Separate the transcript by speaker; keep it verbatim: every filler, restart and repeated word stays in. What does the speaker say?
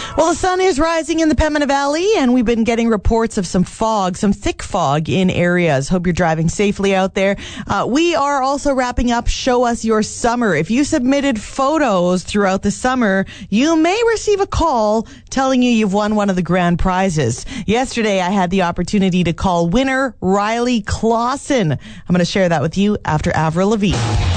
Speaker 1: Well, the sun is rising in the Pembina Valley, and we've been getting reports of some fog, some thick fog in areas. Hope you're driving safely out there. Uh, we are also wrapping up Show Us Your Summer. If you submitted photos throughout the summer, you may receive a call telling you you've won one of the grand prizes. Yesterday, I had the opportunity to call winner Riley Clausen. I'm going to share that with you after Avril Lavigne.